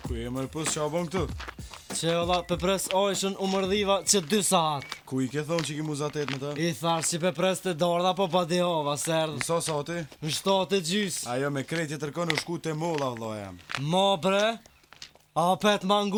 Ku e mërë pus që a bon këtu? Që olla pepres ojshën u mërdhiva që 2 saat. Ku i ke thonë që ki muzatet me ta? I thash që pepres të dorda po pa dihova, serdh. Në sa sati? Në 7 gjys. Ajo me krejtje tërkon u shku të molla vëlla jam. Mo bre, a pet mangu.